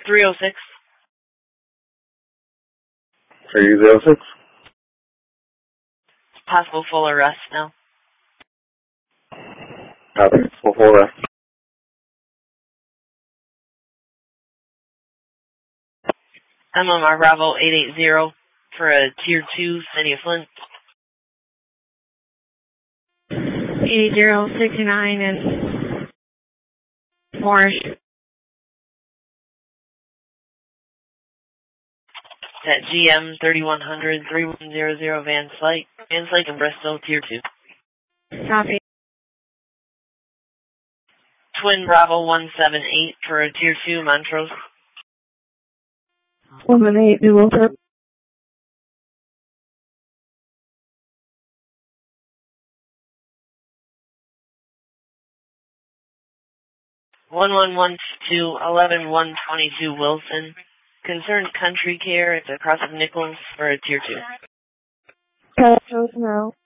306. 306. Possible full arrest now. Copy. Full arrest. MMR Bravo 880 for a Tier 2, City of Flint. 88069 and Morris. At GM 3100 3100 Van Slyke in Bristol, Tier 2. Copy. Twin Bravo 178 for a Tier 2, Montrose. 118 New Wilton. 1112 11122 Wilson. Concerned Country Care at the Cross of Nichols for a Tier 2. Castros now.